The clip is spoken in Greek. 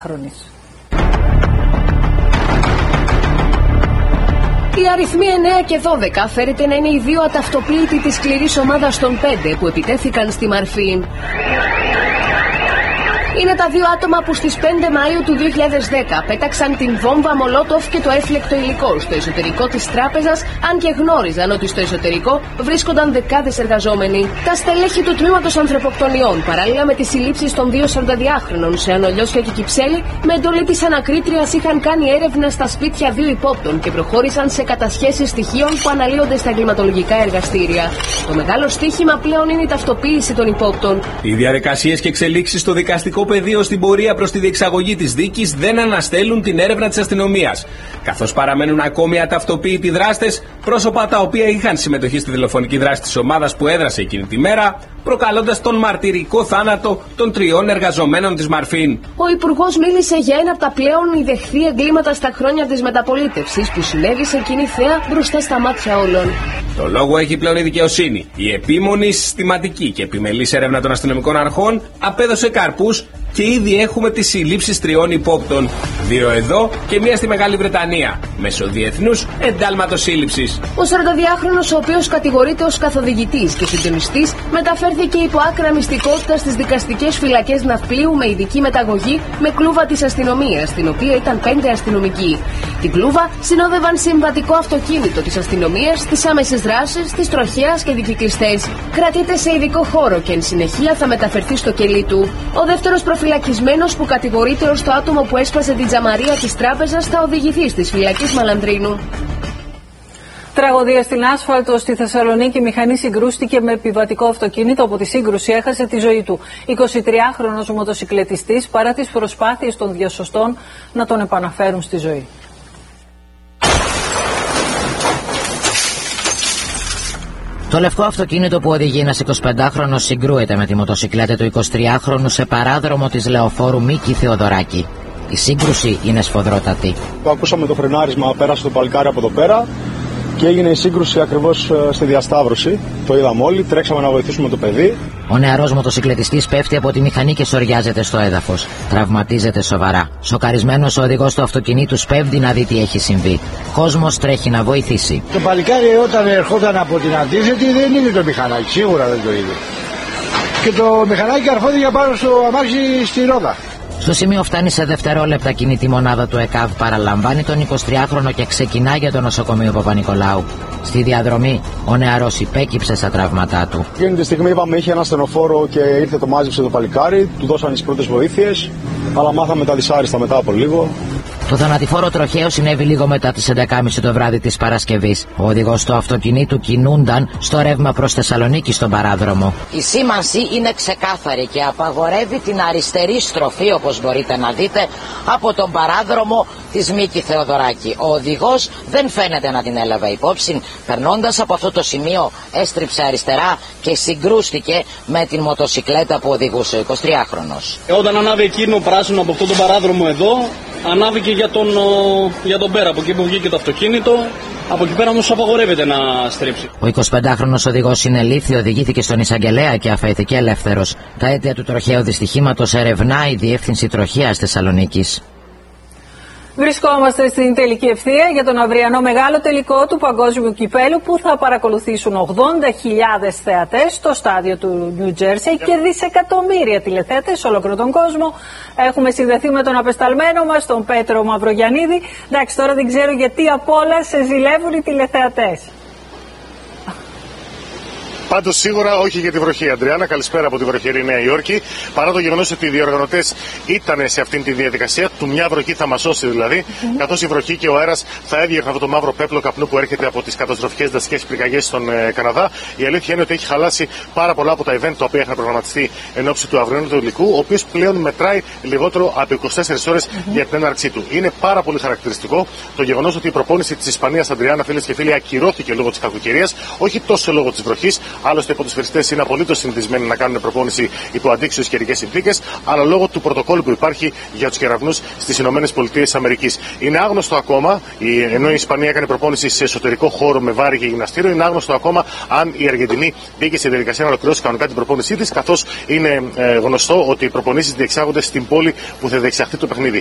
χρονής. Οι αριθμοί 9 και 12 φέρεται να είναι οι δύο αταυτοποίητοι της σκληρής ομάδας των 5 που επιτέθηκαν στη Μαρφή. Είναι τα δύο άτομα που στις 5 Μαΐου του 2010 πέταξαν την βόμβα Μολότοφ και το έφλεκτο υλικό στο εσωτερικό της τράπεζας, αν και γνώριζαν ότι στο εσωτερικό βρίσκονταν δεκάδες εργαζόμενοι. Τα στελέχη του τμήματος ανθρωποκτονιών, παράλληλα με τις συλλήψεις των δύο 42χρονων σε Ανολιώσια και Κυψέλη, με εντολή της ανακρίτριας είχαν κάνει έρευνα στα σπίτια δύο υπόπτων και προχώρησαν σε κατασχέσεις στοιχείων που αναλύονται στα εγκληματολογικά εργαστήρια. Το μεγάλο στοίχημα πλέον είναι η ταυτοποίηση των υπόπτων. Οι διαδικασίες και εξελίξεις στο δικαστικό πεδίο στην πορεία προς τη διεξαγωγή της δίκης δεν αναστέλουν την έρευνα της αστυνομίας, καθώς παραμένουν ακόμη αταυτοποίητοι δράστες, πρόσωπα τα οποία είχαν συμμετοχή στη δολοφονική δράση της ομάδας που έδρασε εκείνη τη μέρα, προκαλώντας τον μαρτυρικό θάνατο των 3 εργαζομένων της Μαρφίν. Ο Υπουργός μίλησε για ένα από τα πλέον ιδεχθή εγκλήματα στα χρόνια της μεταπολίτευσης που συνέβη σε κοινή θέα μπροστά στα μάτια όλων. Το λόγο έχει πλέον η δικαιοσύνη. Η επίμονη, συστηματική και επιμελής έρευνα των αστυνομικών αρχών απέδωσε καρπούς και ήδη έχουμε τις συλλήψεις 3 υπόπτων. 2 εδώ και 1 στη Μεγάλη Βρετανία, μέσω διεθνούς εντάλματος σύλληψης. Ο 42χρονος, ο οποίος κατηγορείται ως καθοδηγητής και συντονιστής, μεταφέρθηκε υπό άκρα μυστικότητα στις δικαστικές φυλακές Ναυπλίου με ειδική μεταγωγή με κλούβα της αστυνομίας, στην οποία ήταν 5 αστυνομικοί. Την κλούβα συνόδευαν συμβατικό αυτοκίνητο της αστυνομίας, τις άμεσες δράσεις, της τροχέας και δικυκλιστές. Κρατείται σε ειδικό χώρο και εν συνεχεία θα μεταφερθεί στο κελί του. Ο δεύτερος προφυλακισμένος, που κατηγορείται ως το άτομο που έσπασε την τζαμαρία της τράπεζας, θα οδηγηθεί στις φυλακές Μαλανδρίνου. Τραγωδία στην άσφαλτο στη Θεσσαλονίκη. Η μηχανή συγκρούστηκε με επιβατικό αυτοκίνητο. Από τη σύγκρουση έχασε τη ζωή του 23χρονος μοτοσικλετιστής, παρά τις προσπάθειες των διασωστών να τον επαναφέρουν στη ζωή. Το λευκό αυτοκίνητο που οδηγεί ένας 25χρονος συγκρούεται με τη μοτοσικλέτα του 23χρονου σε παράδρομο της λεωφόρου Μίκη Θεοδωράκη. Η σύγκρουση είναι σφοδρότατη. Ακούσαμε το φρενάρισμα, πέρασε το παλικάρι από εδώ πέρα και έγινε η σύγκρουση ακριβώς στη διασταύρωση. Το είδαμε όλοι, τρέξαμε να βοηθήσουμε το παιδί. Ο νεαρός μοτοσικλετιστής πέφτει από τη μηχανή και σοριάζεται στο έδαφος. Τραυματίζεται σοβαρά. Σοκαρισμένος ο οδηγός του αυτοκινήτου σπέβδει να δει τι έχει συμβεί. Κόσμος τρέχει να βοηθήσει. Το παλικάρι όταν ερχόταν από την αντίθετη δεν είδε το μηχανάκι, σίγουρα δεν το είδε. Και το μηχανάκι αρφώθηκε πάνω στο αμάξι στη ρόδα. Στο σημείο φτάνει σε δευτερόλεπτα κινητή μονάδα του ΕΚΑΒ, παραλαμβάνει τον 23χρονο και ξεκινά για το νοσοκομείο Παπα-Νικολάου. Στη διαδρομή, ο νεαρός υπέκυψε στα τραύματά του. Εκείνη τη στιγμή είπαμε είχε ένα στενοφόρο και ήρθε, το μάζεψε το παλικάρι, του δώσαν τις πρώτες βοήθειες, αλλά μάθαμε τα δυσάριστα μετά από λίγο. Το θανατηφόρο τροχαίο συνέβη λίγο μετά τις 11.30 το βράδυ της Παρασκευής. Ο οδηγός του αυτοκινήτου κινούνταν στο ρεύμα προς Θεσσαλονίκη στον παράδρομο. Η σήμανση είναι ξεκάθαρη και απαγορεύει την αριστερή στροφή, όπως μπορείτε να δείτε, από τον παράδρομο της Μίκη Θεοδωράκη. Ο οδηγός δεν φαίνεται να την έλαβε υπόψη. Περνώντας από αυτό το σημείο έστριψε αριστερά και συγκρούστηκε με την μοτοσικλέτα που οδηγούσε ο 23χρονος. Όταν ανάβει εκείνο πράσινο από αυτό τον παράδρομο εδώ, ανάβηκε για τον πέρα, από εκεί που βγήκε το αυτοκίνητο. Από εκεί πέρα όμως απαγορεύεται να στρίψει. Ο 25χρονος οδηγός είναι ηλίθιο, οδηγήθηκε στον εισαγγελέα και αφαιθήκε ελεύθερος. Τα αίτια του τροχαίου δυστυχήματος ερευνά η Διεύθυνση Τροχέας Θεσσαλονίκης. Βρισκόμαστε στην τελική ευθεία για τον αυριανό μεγάλο τελικό του Παγκόσμιου Κυπέλου που θα παρακολουθήσουν 80.000 θεατές στο στάδιο του Νιου Τζέρσι και δισεκατομμύρια τηλεθεατές σε ολόκληρο τον κόσμο. Έχουμε συνδεθεί με τον απεσταλμένο μας, τον Πέτρο Μαυρογιαννίδη. Εντάξει, τώρα δεν ξέρω γιατί απ' όλα σε ζηλεύουν οι τηλεθεατές. Πάντως σίγουρα όχι για τη βροχή, Αντριάννα. Καλησπέρα από τη βροχερή Νέα Υόρκη. Παρά το γεγονός ότι οι διοργανωτές ήταν σε αυτήν τη διαδικασία, του μια βροχή θα μας σώσει δηλαδή, καθώς η βροχή και ο αέρας θα έδιωχναν αυτό το μαύρο πέπλο καπνού που έρχεται από τις καταστροφικές δασικές πυρκαγιές στον Καναδά. Η αλήθεια είναι ότι έχει χαλάσει πάρα πολλά από τα event τα οποία είχαν προγραμματιστεί εν ώψη του αυριανού του υλικού, ο οποίος πλέον μετράει λιγότερο από 24 ώρες για την έναρξή του. Είναι πάρα πολύ χαρακτηριστικό το γεγονός ότι η προπόνηση της Ισπανίας, Αντριάννα, φίλες και φίλοι, ακυρώθηκε λόγω της κακοκαιρίας, όχι τόσο λόγω της βροχής, Άλλωστε, οι ποδοσφαιριστές είναι απολύτως συνηθισμένοι να κάνουν προπόνηση υπό αντίξωες καιρικές συνθήκες, αλλά λόγω του πρωτοκόλλου που υπάρχει για τους κεραυνούς στις ΗΠΑ. Είναι άγνωστο ακόμα, ενώ η Ισπανία έκανε προπόνηση σε εσωτερικό χώρο με βάρη και γυμναστήριο, είναι άγνωστο ακόμα αν η Αργεντινή μπήκε σε διαδικασία να ολοκληρώσει κανονικά την προπόνησή της, καθώς είναι γνωστό ότι οι προπονήσεις διεξάγονται στην πόλη που θα διεξαχθεί το παιχνίδι.